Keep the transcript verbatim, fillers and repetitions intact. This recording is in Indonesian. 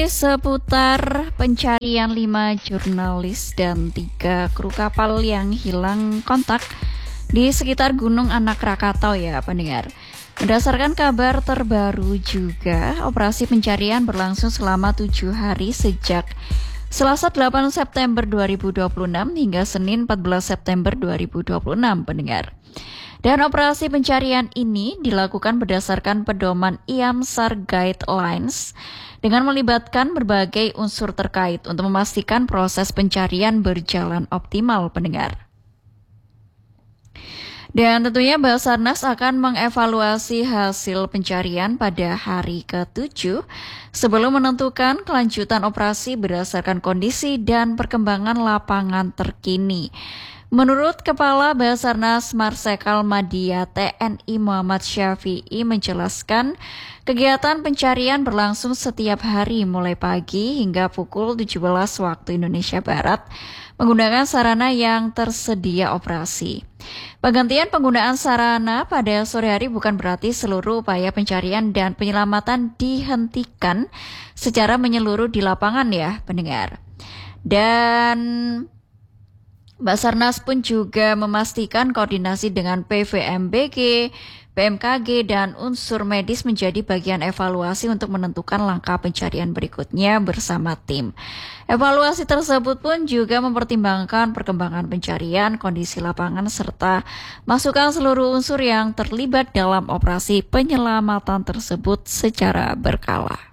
seputar pencarian lima jurnalis dan tiga kru kapal yang hilang kontak di sekitar Gunung Anak Rakatau ya pendengar. Berdasarkan kabar terbaru juga, operasi pencarian berlangsung selama tujuh hari sejak Selasa delapan September dua ribu dua puluh enam hingga Senin empat belas September dua ribu dua puluh enam pendengar. Dan operasi pencarian ini dilakukan berdasarkan pedoman I A M S A R Guidelines dengan melibatkan berbagai unsur terkait untuk memastikan proses pencarian berjalan optimal pendengar. Dan tentunya Basarnas akan mengevaluasi hasil pencarian pada hari ketujuh sebelum menentukan kelanjutan operasi berdasarkan kondisi dan perkembangan lapangan terkini. Menurut Kepala Basarnas Marsikal Madya T N I Muhammad Syafi'i menjelaskan, kegiatan pencarian berlangsung setiap hari mulai pagi hingga pukul tujuh belas waktu Indonesia Barat menggunakan sarana yang tersedia operasi. Penggantian penggunaan sarana pada sore hari bukan berarti seluruh upaya pencarian dan penyelamatan dihentikan secara menyeluruh di lapangan ya pendengar. Dan Basarnas pun juga memastikan koordinasi dengan P V M B G, B M K G, dan unsur medis menjadi bagian evaluasi untuk menentukan langkah pencarian berikutnya bersama tim. Evaluasi tersebut pun juga mempertimbangkan perkembangan pencarian, kondisi lapangan, serta masukan seluruh unsur yang terlibat dalam operasi penyelamatan tersebut secara berkala.